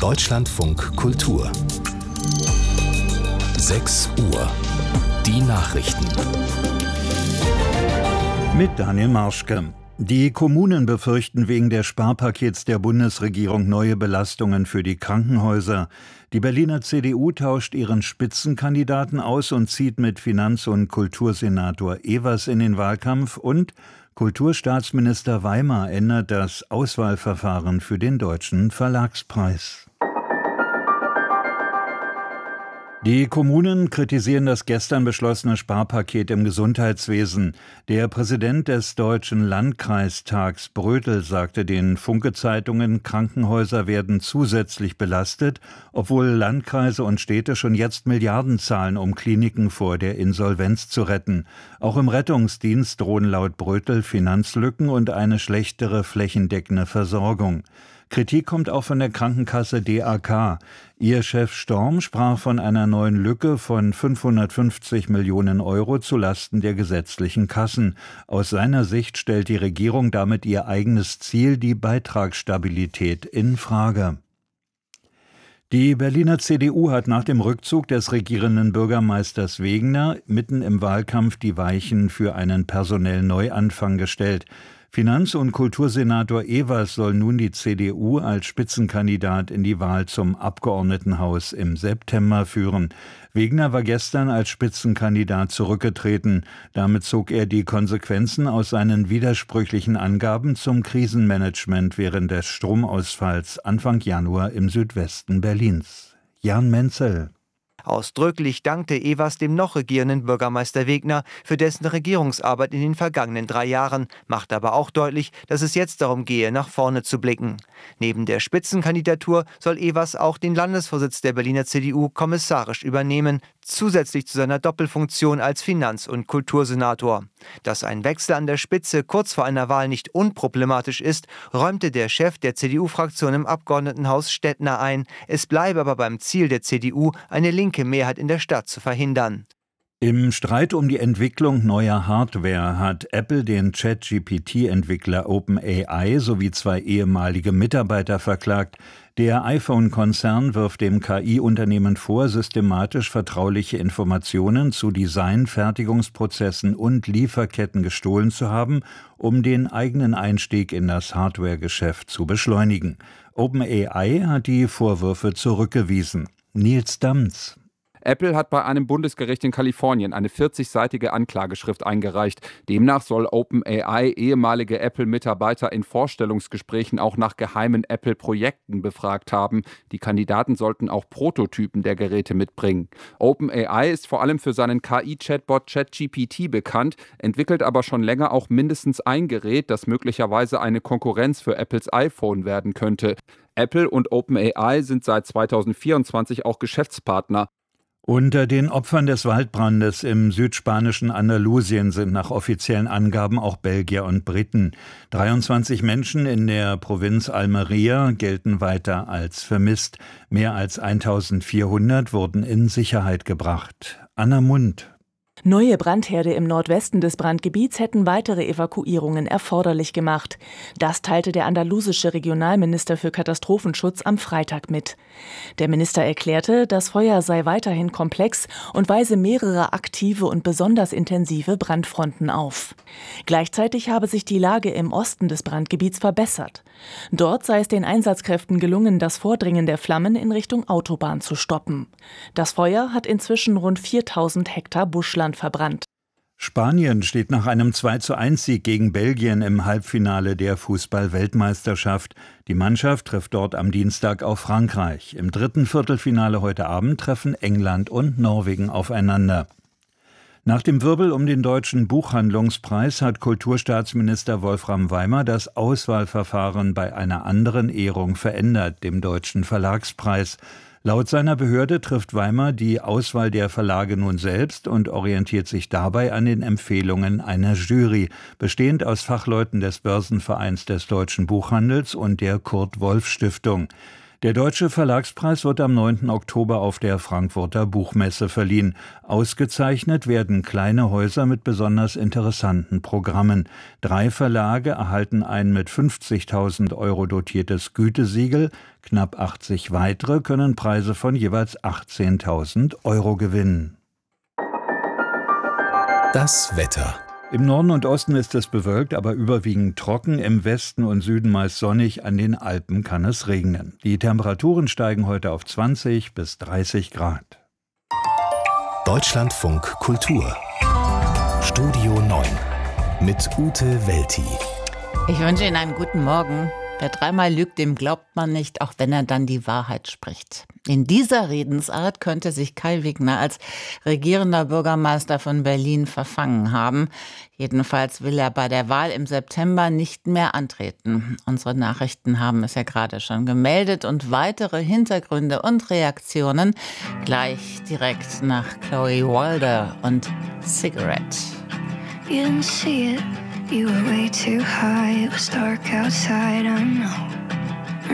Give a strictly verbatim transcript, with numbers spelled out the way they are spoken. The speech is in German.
Deutschlandfunk Kultur. sechs Uhr. Die Nachrichten. Mit Daniel Marschke. Die Kommunen befürchten wegen des Sparpakets der Bundesregierung neue Belastungen für die Krankenhäuser. Die Berliner C D U tauscht ihren Spitzenkandidaten aus und zieht mit Finanz- und Kultursenator Ewers in den Wahlkampf, und Kulturstaatsminister Weimer ändert das Auswahlverfahren für den Deutschen Verlagspreis. Die Kommunen kritisieren das gestern beschlossene Sparpaket im Gesundheitswesen. Der Präsident des Deutschen Landkreistags Brötel sagte den Funke-Zeitungen, Krankenhäuser werden zusätzlich belastet, obwohl Landkreise und Städte schon jetzt Milliarden zahlen, um Kliniken vor der Insolvenz zu retten. Auch im Rettungsdienst drohen laut Brötel Finanzlücken und eine schlechtere flächendeckende Versorgung. Kritik kommt auch von der Krankenkasse D A K. Ihr Chef Storm sprach von einer neuen Lücke von fünfhundertfünfzig Millionen Euro zulasten der gesetzlichen Kassen. Aus seiner Sicht stellt die Regierung damit ihr eigenes Ziel, die Beitragsstabilität, in Frage. Die Berliner C D U hat nach dem Rückzug des regierenden Bürgermeisters Wegener mitten im Wahlkampf die Weichen für einen personellen Neuanfang gestellt. Finanz- und Kultursenator Ewers soll nun die C D U als Spitzenkandidat in die Wahl zum Abgeordnetenhaus im September führen. Wegener war gestern als Spitzenkandidat zurückgetreten. Damit zog er die Konsequenzen aus seinen widersprüchlichen Angaben zum Krisenmanagement während des Stromausfalls Anfang Januar im Südwesten Berlins. Jan Menzel. Ausdrücklich dankte Ewers dem noch regierenden Bürgermeister Wegener für dessen Regierungsarbeit in den vergangenen drei Jahren, macht aber auch deutlich, dass es jetzt darum gehe, nach vorne zu blicken. Neben der Spitzenkandidatur soll Ewers auch den Landesvorsitz der Berliner C D U kommissarisch übernehmen, zusätzlich zu seiner Doppelfunktion als Finanz- und Kultursenator. Dass ein Wechsel an der Spitze kurz vor einer Wahl nicht unproblematisch ist, räumte der Chef der C D U-Fraktion im Abgeordnetenhaus Stettner ein. Es bleibe aber beim Ziel der C D U, eine linke Mehrheit in der Stadt zu verhindern. Im Streit um die Entwicklung neuer Hardware hat Apple den Chat-G P T-Entwickler OpenAI sowie zwei ehemalige Mitarbeiter verklagt. Der iPhone-Konzern wirft dem K I-Unternehmen vor, systematisch vertrauliche Informationen zu Design, Fertigungsprozessen und Lieferketten gestohlen zu haben, um den eigenen Einstieg in das Hardware-Geschäft zu beschleunigen. OpenAI hat die Vorwürfe zurückgewiesen. Nils Damz. Apple hat bei einem Bundesgericht in Kalifornien eine vierzigseitige Anklageschrift eingereicht. Demnach soll OpenAI ehemalige Apple-Mitarbeiter in Vorstellungsgesprächen auch nach geheimen Apple-Projekten befragt haben. Die Kandidaten sollten auch Prototypen der Geräte mitbringen. OpenAI ist vor allem für seinen K I-Chatbot ChatGPT bekannt, entwickelt aber schon länger auch mindestens ein Gerät, das möglicherweise eine Konkurrenz für Apples iPhone werden könnte. Apple und OpenAI sind seit zweitausendvierundzwanzig auch Geschäftspartner. Unter den Opfern des Waldbrandes im südspanischen Andalusien sind nach offiziellen Angaben auch Belgier und Briten. dreiundzwanzig Menschen in der Provinz Almería gelten weiter als vermisst. Mehr als eintausendvierhundert wurden in Sicherheit gebracht. Anna Mund. Neue Brandherde im Nordwesten des Brandgebiets hätten weitere Evakuierungen erforderlich gemacht. Das teilte der andalusische Regionalminister für Katastrophenschutz am Freitag mit. Der Minister erklärte, das Feuer sei weiterhin komplex und weise mehrere aktive und besonders intensive Brandfronten auf. Gleichzeitig habe sich die Lage im Osten des Brandgebiets verbessert. Dort sei es den Einsatzkräften gelungen, das Vordringen der Flammen in Richtung Autobahn zu stoppen. Das Feuer hat inzwischen rund viertausend Hektar Buschland verbrannt. Spanien steht nach einem zwei zu eins Sieg gegen Belgien im Halbfinale der Fußball-Weltmeisterschaft. Die Mannschaft trifft dort am Dienstag auf Frankreich. Im dritten Viertelfinale heute Abend treffen England und Norwegen aufeinander. Nach dem Wirbel um den Deutschen Buchhandlungspreis hat Kulturstaatsminister Wolfram Weimer das Auswahlverfahren bei einer anderen Ehrung verändert, dem Deutschen Verlagspreis. Laut seiner Behörde trifft Weimer die Auswahl der Verlage nun selbst und orientiert sich dabei an den Empfehlungen einer Jury, bestehend aus Fachleuten des Börsenvereins des deutschen Buchhandels und der Kurt-Wolff-Stiftung. Der Deutsche Verlagspreis wird am neunten Oktober auf der Frankfurter Buchmesse verliehen. Ausgezeichnet werden kleine Häuser mit besonders interessanten Programmen. Drei Verlage erhalten ein mit fünfzigtausend Euro dotiertes Gütesiegel. Knapp achtzig weitere können Preise von jeweils achtzehntausend Euro gewinnen. Das Wetter. Im Norden und Osten ist es bewölkt, aber überwiegend trocken. Im Westen und Süden meist sonnig. An den Alpen kann es regnen. Die Temperaturen steigen heute auf zwanzig bis dreißig Grad. Deutschlandfunk Kultur. Studio neun mit Ute Welti. Ich wünsche Ihnen einen guten Morgen. Wer dreimal lügt, dem glaubt man nicht, auch wenn er dann die Wahrheit spricht. In dieser Redensart könnte sich Kai Wegner als regierender Bürgermeister von Berlin verfangen haben. Jedenfalls will er bei der Wahl im September nicht mehr antreten. Unsere Nachrichten haben es ja gerade schon gemeldet und weitere Hintergründe und Reaktionen gleich direkt nach Chloe Wilder und Cigarette. You didn't see it. You were way too high. It was dark outside, I know.